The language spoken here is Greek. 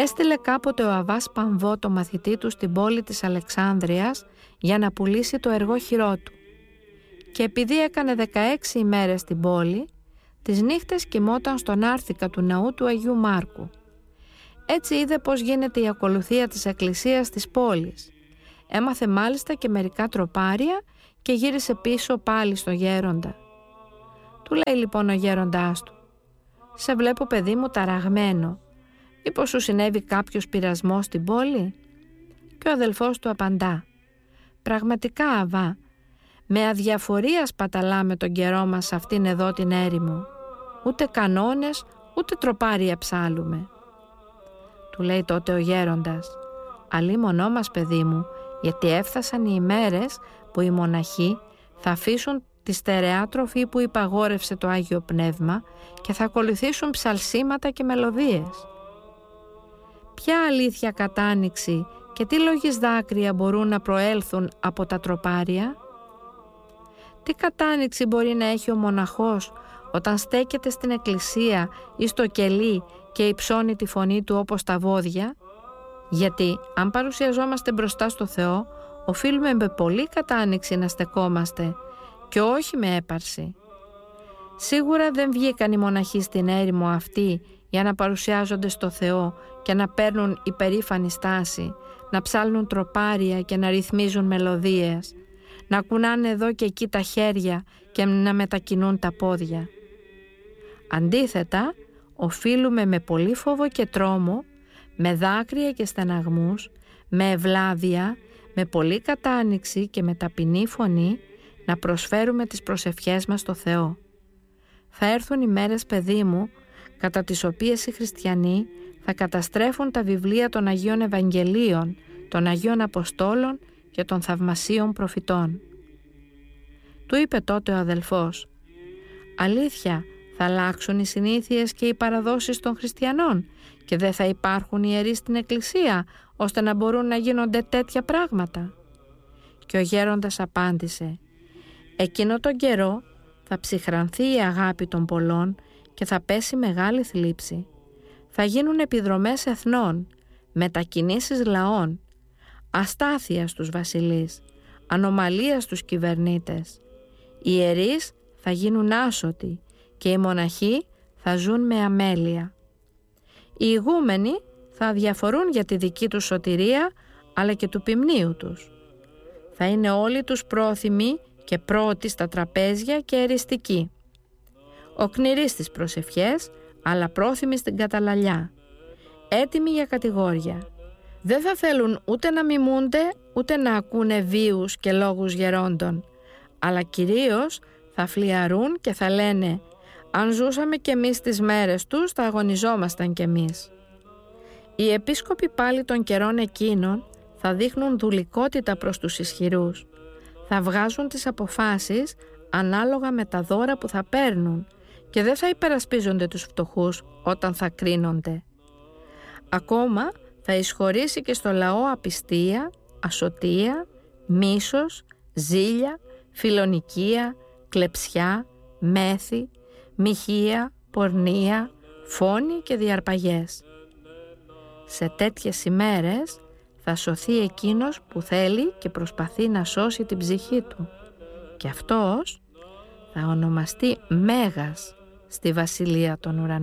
Έστειλε κάποτε ο Αββάς Πανβό το μαθητή του στην πόλη της Αλεξάνδρειας για να πουλήσει το εργόχειρό του. Και επειδή έκανε 16 ημέρες στην πόλη, τις νύχτες κοιμόταν στον άρθηκα του ναού του Αγίου Μάρκου. Έτσι είδε πώς γίνεται η ακολουθία της εκκλησίας της πόλης. Έμαθε μάλιστα και μερικά τροπάρια και γύρισε πίσω πάλι στο γέροντα. Του λέει λοιπόν ο γέροντάς του: «Σε βλέπω, παιδί μου, ταραγμένο. Μήπως σου συνέβη κάποιος πειρασμός στην πόλη?» Και ο αδελφός του απαντά: «Πραγματικά, Αββά, με αδιαφορία σπαταλάμε τον καιρό μας σε αυτήν εδώ την έρημο. Ούτε κανόνες, ούτε τροπάρια ψάλουμε». Του λέει τότε ο γέροντας: «Αλίμονό μας, παιδί μου, γιατί έφτασαν οι ημέρες που οι μοναχοί θα αφήσουν τη στερεά τροφή που υπαγόρευσε το Άγιο Πνεύμα και θα ακολουθήσουν ψαλσίματα και μελωδίες. Ποια αλήθεια κατάνοιξη και τι λόγις δάκρυα μπορούν να προέλθουν από τα τροπάρια? Τι κατάνοιξη μπορεί να έχει ο μοναχός όταν στέκεται στην εκκλησία ή στο κελί και υψώνει τη φωνή του όπως τα βόδια? Γιατί αν παρουσιαζόμαστε μπροστά στο Θεό, οφείλουμε με πολύ κατάνοιξη να στεκόμαστε και όχι με έπαρση. Σίγουρα δεν βγήκαν οι μοναχοί στην έρημο αυτή για να παρουσιάζονται στο Θεό και να παίρνουν υπερήφανη στάση, να ψάλνουν τροπάρια και να ρυθμίζουν μελωδίες, να κουνάνε εδώ και εκεί τα χέρια και να μετακινούν τα πόδια. Αντίθετα, οφείλουμε με πολύ φόβο και τρόμο, με δάκρυα και στεναγμούς, με ευλάβεια, με πολύ κατάνοιξη και με ταπεινή φωνή να προσφέρουμε τις προσευχές μας στο Θεό. Θα έρθουν οι μέρες, παιδί μου, κατά τις οποίες οι χριστιανοί θα καταστρέφουν τα βιβλία των Αγίων Ευαγγελίων, των Αγίων Αποστόλων και των θαυμασίων προφητών. Του είπε τότε ο αδελφός: «Αλήθεια, θα αλλάξουν οι συνήθειες και οι παραδόσεις των χριστιανών και δεν θα υπάρχουν ιερείς στην εκκλησία ώστε να μπορούν να γίνονται τέτοια πράγματα?» Και ο γέροντας απάντησε: «Εκείνο τον καιρό θα ψυχρανθεί η αγάπη των πολλών και θα πέσει μεγάλη θλίψη. Θα γίνουν επιδρομές εθνών, μετακινήσεις λαών, αστάθεια στους βασιλείς, ανομαλία στους κυβερνήτες. Οι ιερείς θα γίνουν άσωτοι και οι μοναχοί θα ζουν με αμέλεια. Οι ηγούμενοι θα διαφορούν για τη δική τους σωτηρία αλλά και του ποιμνίου τους. Θα είναι όλοι τους πρόθυμοι και πρώτοι στα τραπέζια και εριστικοί. Οκνηροί στις προσευχές αλλά πρόθυμοι στην καταλαλιά. Έτοιμοι για κατηγόρια. Δεν θα θέλουν ούτε να μιμούνται ούτε να ακούνε βίους και λόγους γερόντων, αλλά κυρίως θα φλιαρούν και θα λένε: αν ζούσαμε κι εμείς τις μέρες τους θα αγωνιζόμασταν κι εμείς. Οι επίσκοποι πάλι των καιρών εκείνων θα δείχνουν δουλικότητα προς τους ισχυρούς. Θα βγάζουν τις αποφάσεις ανάλογα με τα δώρα που θα παίρνουν και δεν θα υπερασπίζονται τους φτωχούς όταν θα κρίνονται. Ακόμα θα εισχωρήσει και στο λαό απιστία, ασωτεία, μίσος, ζήλια, φιλονικία, κλεψιά, μέθη, μοιχεία, πορνεία, φόνοι και διαρπαγές. Σε τέτοιες ημέρες θα σωθεί εκείνος που θέλει και προσπαθεί να σώσει την ψυχή του και αυτός θα ονομαστεί Μέγας στη Βασιλεία των Ουρανών.